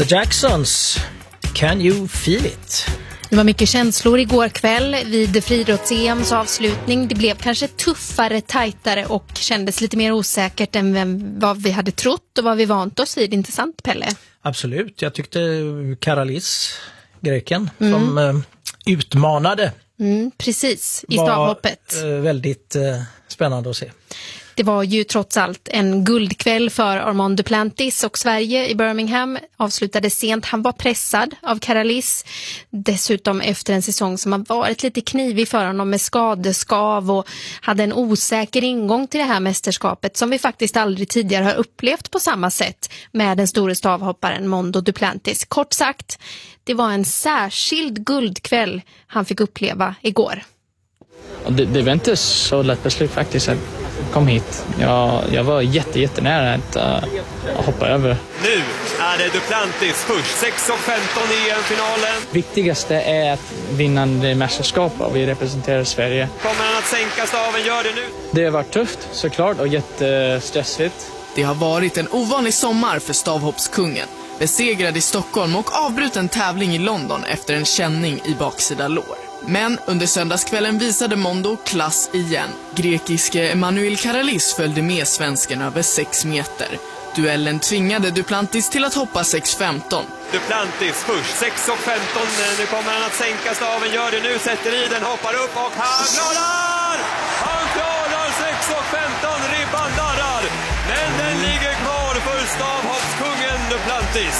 The Jacksons, Can You Feel It? Det var mycket känslor igår kväll vid friidrotts-EMs avslutning. Det blev kanske tuffare, tajtare och kändes lite mer osäkert än vad vi hade trott och vad vi vant oss vid. Inte sant, Pelle? Absolut, jag tyckte Karalis, greken, som utmanade. Precis, i stavhoppet. Väldigt spännande att se. Det var ju trots allt en guldkväll för Armand Duplantis och Sverige i Birmingham avslutade sent. Han var pressad av Karalis. Dessutom efter en säsong som har varit lite knivig för honom med skadeskav och hade en osäker ingång till det här mästerskapet som vi faktiskt aldrig tidigare har upplevt på samma sätt med den stora stavhopparen Mondo Duplantis. Kort sagt, det var en särskild guldkväll han fick uppleva igår. Det var inte så lätt beslut faktiskt att kom hit. Jag var jättenära att hoppa över. Nu är det Duplantis först. 6.15 i EM-finalen. Viktigaste är att vinna det mästerskapet och vi representerar Sverige. Kommer han att sänka staven? Gör det nu. Det har varit tufft såklart och jättestressigt. Det har varit en ovanlig sommar för stavhoppskungen. Besegrad i Stockholm och avbruten tävling i London efter en känning i baksida lår. Men under söndagskvällen visade Mondo klass igen. Grekiske Emanuel Karalis följde med svensken över 6 meter. Duellen tvingade Duplantis till att hoppa 6.15. Duplantis först, 6.15. Nu kommer han att sänka staven, gör det nu, sätter i den, hoppar upp och han klarar! Han klarar 6.15, ribban darrar. Men den ligger kvar för stavhoppskungen Duplantis.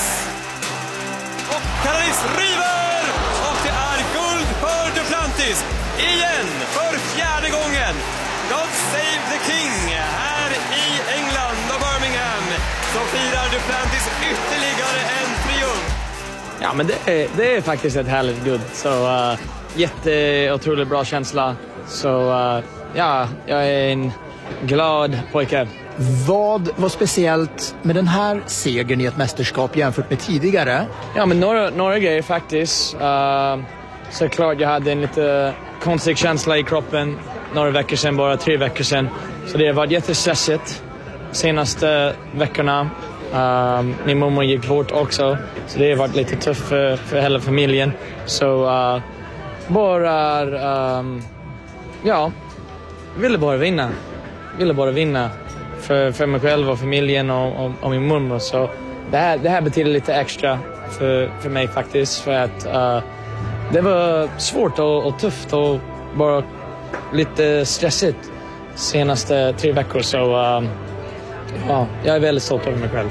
Och Karalis river! Och det är guld för Duplantis. Igen, för 4:e gången. God save the king här i England och Birmingham. Så firar Duplantis ytterligare en triumf. Ja, men det är faktiskt ett härligt guld. Så otroligt bra känsla. Så ja, jag är en glad pojke. Vad var speciellt med den här segern i ett mästerskap jämfört med tidigare? Ja, men några grejer faktiskt. Såklart jag hade en lite konstig känsla i kroppen några veckor sedan, bara 3 veckor sedan. Så det har varit jättestressigt senaste veckorna. Min mamma gick bort också, så det har varit lite tufft för hela familjen. Så ville bara vinna för mig själv och familjen och min mamma. Så det här betyder lite extra för mig faktiskt, för att det var svårt och tufft och bara lite stressigt senaste 3 veckor. Så jag är väldigt stolt över mig själv.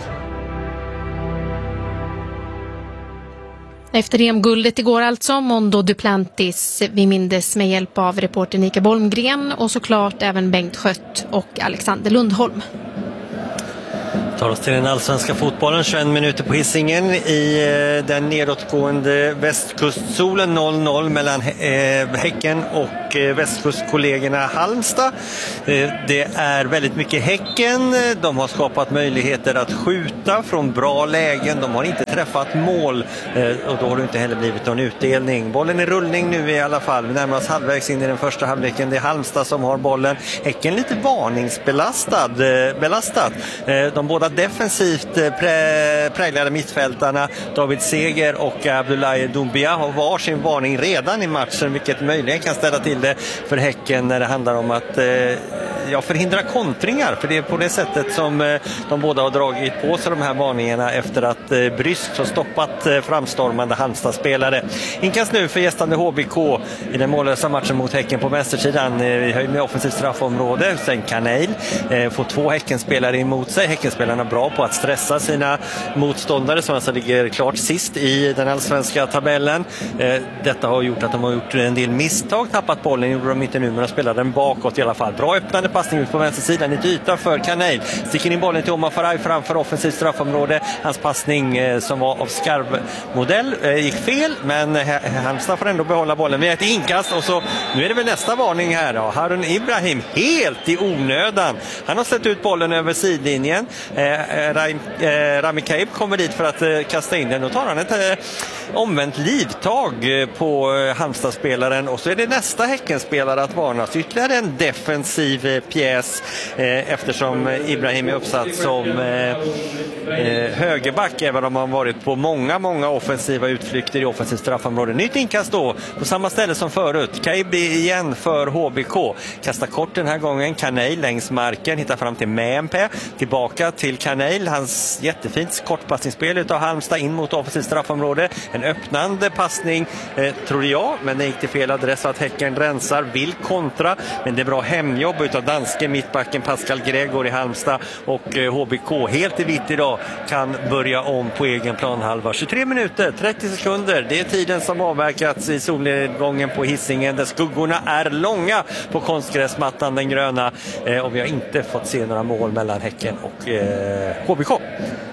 Efter EM-guldet igår alltså, Mondo Duplantis, vi mindes med hjälp av reporter Nika Bolmgren och såklart även Bengt Schött och Alexander Lundholm. Tar oss till den allsvenska fotbollen, 21 minuter på Hisingen i den nedåtgående västkustsolen, 0-0 mellan Häcken och västkustkollegorna Halmstad. Det är väldigt mycket Häcken, de har skapat möjligheter att skjuta från bra lägen, de har inte träffat mål och då har det inte heller blivit någon utdelning. Bollen är rullning nu i alla fall, vi närmar oss halvvägs in i den första halvleken, det är Halmstad som har bollen. Häcken lite varningsbelastat. De båda defensivt präglade mittfältarna David Seger och Abdullahi Doumbia har varsin varning redan i matchen, vilket möjligen kan ställa till det för Häcken när det handlar om att förhindra kontringar, för det är på det sättet som de båda har dragit på sig de här varningarna efter att bryskt har stoppat framstormande Halmstad-spelare. Inkast nu för gästande HBK i den mållösa matchen mot Häcken på vänstersidan. Vi höjer med offensivt straffområde, sen Kanel får 2 Häckenspelare emot sig. Häckenspelarna bra på att stressa sina motståndare som alltså ligger klart sist i den allsvenska tabellen. Detta har gjort att de har gjort en del misstag, tappat bollen, gjorde de inte nu, men de spelade den bakåt i alla fall. Bra öppnande passning ut på vänstersidan, lite yta för Kanel. Sticker in bollen till Omar Faraj framför offensivt straffområde. Hans passning som var av skarvmodell gick fel, men Halmstad får ändå behålla bollen. Vi har ett inkast och så nu är det väl nästa varning här då. Harun Ibrahim helt i onödan. Han har släppt ut bollen över sidlinjen. Rami Kaib kommer dit för att kasta in den och tar han ett omvänt livtag på Halmstad-spelaren och så är det nästa Häckenspelare att varnas. Ytterligare en defensiv pjäs eftersom Ibrahim är uppsatt som högerback, även om han varit på många offensiva utflykter i offensivt straffområde. Nytt inkast då på samma ställe som förut. Kaibi igen för HBK. Kastar kort den här gången. Kaneil längs marken, hittar fram till Mämpe. Tillbaka till Kaneil. Hans jättefint kortpassningsspel utav Halmstad in mot offensivt straffområde. En öppnande passning trodde jag, men det gick till fel adress så att Häcken rensar, vill kontra, men det är bra hemjobb utav danske mittbacken Pascal Gregor i Halmstad, och HBK helt i vitt idag kan börja om på egen planhalva. 23 minuter, 30 sekunder, det är tiden som avverkats i solnedgången på Hisingen där skuggorna är långa på konstgräsmattan, den gröna, och vi har inte fått se några mål mellan Häcken och HBK.